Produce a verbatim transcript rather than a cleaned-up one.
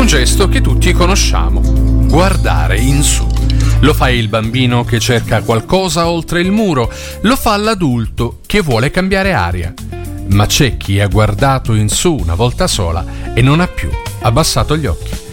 Un gesto che tutti conosciamo: guardare in su. Lo fa il bambino che cerca qualcosa oltre il muro, lo fa l'adulto che vuole cambiare aria. Ma c'è chi ha guardato in su una volta sola e non ha più abbassato gli occhi.